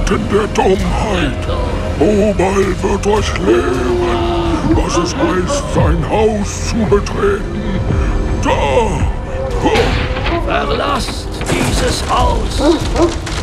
Schatten der Dummheit. Mobile wird euch lehren, was es heißt, sein Haus zu betreten. Da! Verlasst dieses Haus!